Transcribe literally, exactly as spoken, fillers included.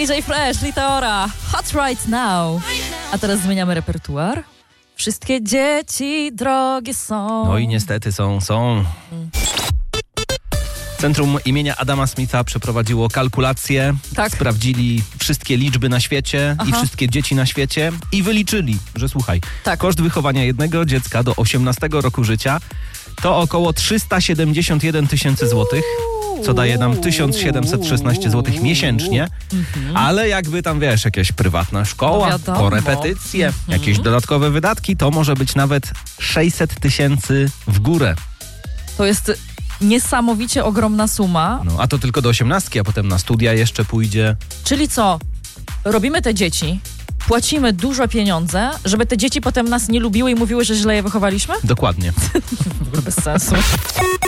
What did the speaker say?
D J Flash, Liteora, Hot Right Now. A teraz zmieniamy repertuar. Wszystkie dzieci drogie są. No i niestety są, są. Centrum imienia Adama Smitha przeprowadziło kalkulacje, Tak. sprawdzili wszystkie liczby na świecie Aha. i wszystkie dzieci na świecie i wyliczyli, że słuchaj, Tak. koszt wychowania jednego dziecka do osiemnastego roku życia to około trzysta siedemdziesiąt jeden tysięcy złotych, co daje nam tysiąc siedemset szesnaście złotych miesięcznie, ale jakby tam, wiesz, jakaś prywatna szkoła, No wiadomo. korepetycje, jakieś dodatkowe wydatki, to może być nawet sześćset tysięcy w górę. To jest niesamowicie ogromna suma. No, a to tylko do osiemnastki, a potem na studia jeszcze pójdzie. Czyli co? Robimy te dzieci, płacimy dużo pieniądze, żeby te dzieci potem nas nie lubiły i mówiły, że źle je wychowaliśmy? Dokładnie. Bez sensu.